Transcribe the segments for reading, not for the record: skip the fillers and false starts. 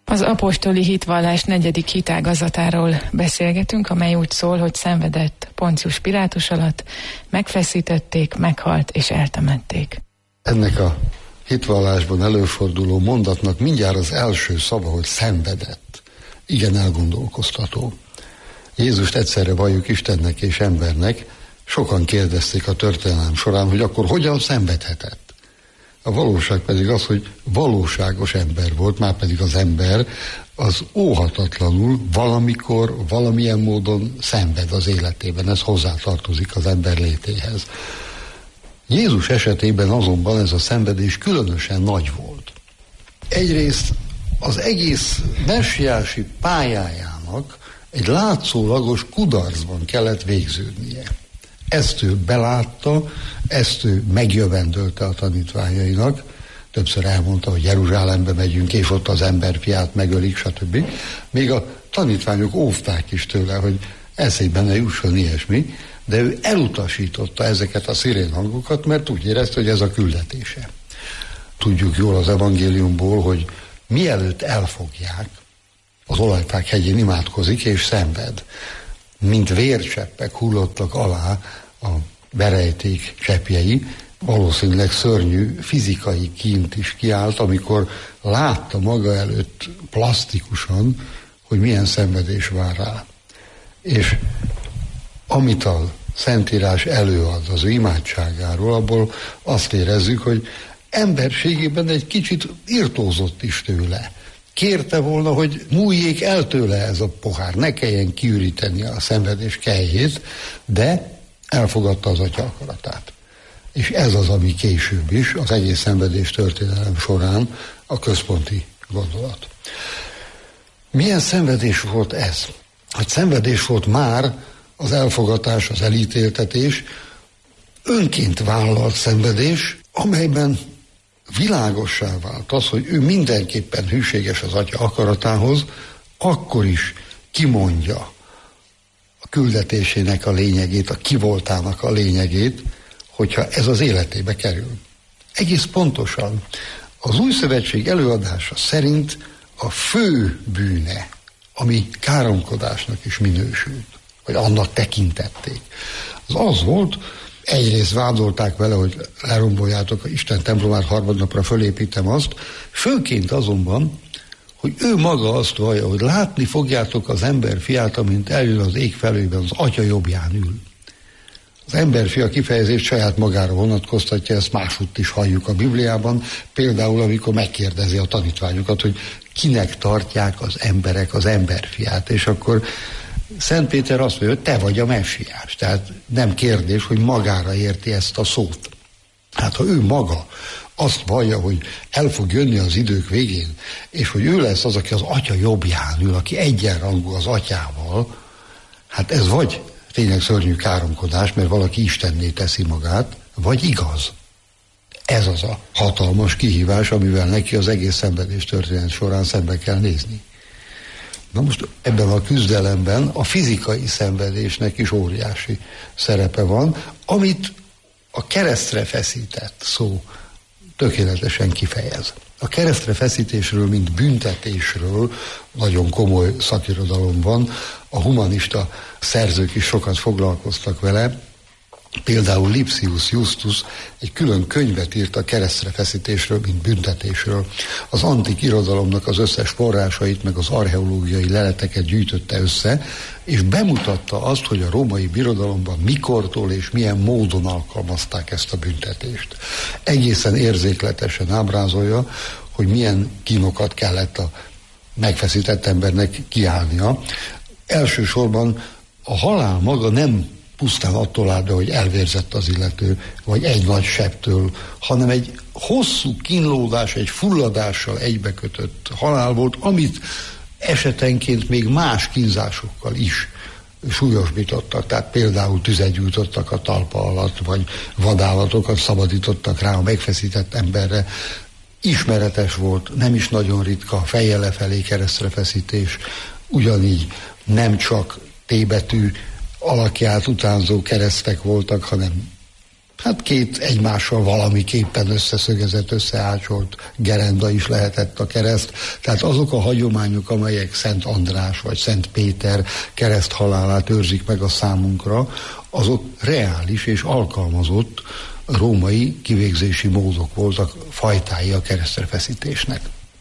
Az apostoli hitvallás 4. hitágazatáról beszélgetünk, amely úgy szól, hogy szenvedett Poncius Pilátus alatt, megfeszítették, meghalt és eltemették. Ennek a hitvallásban előforduló mondatnak mindjárt az első szava, hogy szenvedett. Igen elgondolkoztató. Jézust egyszerre valljuk Istennek és embernek. Sokan kérdezték a történelem során, hogy akkor hogyan szenvedhetett. A valóság pedig az, hogy valóságos ember volt, már pedig az ember az óhatatlanul valamikor, valamilyen módon szenved az életében. Ez hozzátartozik az ember létéhez. Jézus esetében azonban ez a szenvedés különösen nagy volt. Egyrészt az egész messiási pályájának egy látszólagos kudarcban kellett végződnie. Ezt ő belátta, ezt ő megjövendölte a tanítványainak. Többször elmondta, hogy Jeruzsálembe megyünk, és ott az emberfiát megölik, stb. Még a tanítványok óvták is tőle, hogy eszébe ne jusson ilyesmi, de ő elutasította ezeket a szirénhangokat, mert úgy érezte, hogy ez a küldetése. Tudjuk jól az evangéliumból, hogy mielőtt elfogják, az Olajfák hegyén imádkozik és szenved. Mint vércseppek hullottak alá a berejték cseppjei, valószínűleg szörnyű fizikai kínt is kiállt, amikor látta maga előtt plastikusan, hogy milyen szenvedés vár rá. És amit a Szentírás előad az ő imádságáról, abból azt érezzük, hogy emberségében egy kicsit irtózott is tőle. Kérte volna, hogy múljék el tőle ez a pohár, ne kelljen kiüríteni a szenvedés kelyhét, de elfogadta az Atya akaratát. És ez az, ami később is, az egész szenvedés történelem során a központi gondolat. Milyen szenvedés volt ez? Hát szenvedés volt már az elfogadás, az elítéltetés, önként vállalt szenvedés, amelyben világossá vált az, hogy ő mindenképpen hűséges az Atya akaratához, akkor is kimondja a küldetésének a lényegét, a kivoltának a lényegét, hogyha ez az életébe kerül. Egész pontosan az Új Szövetség előadása szerint a fő bűne, ami káromkodásnak is minősült, vagy annak tekintették, az volt, egyrészt vádolták vele, hogy leromboljátok Isten templomát, harmadnapra fölépítem azt, főként azonban, hogy ő maga azt vallja, hogy látni fogjátok az emberfiát, amint eljön az ég felőben, az Atya jobbján ül. Az emberfia kifejezést saját magára vonatkoztatja, ezt másútt is halljuk a Bibliában, például amikor megkérdezi a tanítványokat, hogy kinek tartják az emberek az emberfiát, és akkor Szent Péter azt mondja, hogy te vagy a messiás. Tehát nem kérdés, hogy magára érti ezt a szót. Hát ha ő maga azt vallja, hogy el fog jönni az idők végén, és hogy ő lesz az, aki az Atya jobbján ül, aki egyenrangú az Atyával, hát ez vagy tényleg szörnyű káromkodás, mert valaki istenné teszi magát, vagy igaz. Ez az a hatalmas kihívás, amivel neki az egész szenvedés történet során szembe kell nézni. Na most ebben a küzdelemben a fizikai szenvedésnek is óriási szerepe van, amit a keresztre feszített szó tökéletesen kifejez. A keresztre feszítésről, mint büntetésről nagyon komoly szakirodalom van, a humanista szerzők is sokat foglalkoztak vele, például Lipsius Justus egy külön könyvet írt a keresztre feszítésről, mint büntetésről. Az antik irodalomnak az összes forrásait, meg az archeológiai leleteket gyűjtötte össze, és bemutatta azt, hogy a római birodalomban mikortól és milyen módon alkalmazták ezt a büntetést. Egészen érzékletesen ábrázolja, hogy milyen kínokat kellett a megfeszített embernek kiállnia. Elsősorban a halál maga nem pusztán attól áll be, hogy elvérzett az illető, vagy egy nagy sebtől, hanem egy hosszú kínlódás, egy fulladással egybekötött halál volt, amit esetenként még más kínzásokkal is súlyosbítottak, tehát például tüzet gyújtottak a talpa alatt, vagy vadállatokat szabadítottak rá a megfeszített emberre. Ismeretes volt, nem is nagyon ritka, fejjel lefelé keresztrefeszítés, ugyanígy nem csak T betű alakját utánzó keresztek voltak, hanem Hát két egymással valamiképpen összeszögezett, összeácsolt gerenda is lehetett a kereszt. Tehát azok a hagyományok, amelyek Szent András vagy Szent Péter kereszthalálát őrzik meg a számunkra, azok reális és alkalmazott római kivégzési módok voltak, fajtái a keresztre feszítésnek.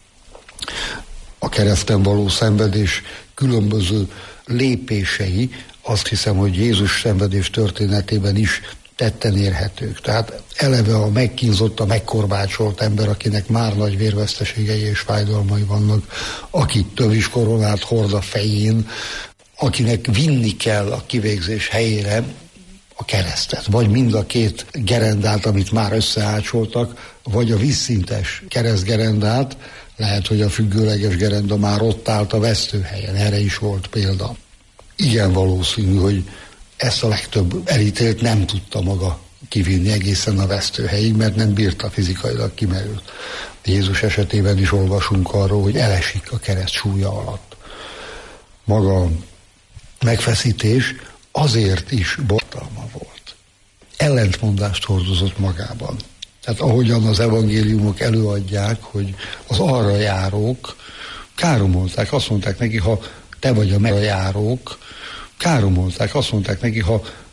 A kereszten való szenvedés különböző lépései, azt hiszem, hogy Jézus szenvedés történetében is tetten érhetők. Tehát eleve a megkínzott, a megkorbácsolt ember, akinek már nagy vérveszteségei és fájdalmai vannak, aki töviskoronát hord a fején, akinek vinni kell a kivégzés helyére a keresztet, vagy mind a két gerendát, amit már összeácsoltak, vagy a vízszintes keresztgerendát, lehet, hogy a függőleges gerenda már ott állt a vesztőhelyen, erre is volt példa. Igen valószínű, hogy ezt a legtöbb elítélt nem tudta maga kivinni egészen a vesztőhelyig, mert nem bírta, fizikailag kimerült. Jézus esetében is olvasunk arról, hogy elesik a kereszt súlya alatt. Maga a megfeszítés azért is borzalma volt. Ellentmondást hordozott magában. Tehát ahogyan az evangéliumok előadják, hogy az arra járók káromolták, azt mondták neki, ha te vagy a járók, káromolták, azt mondták neki, ha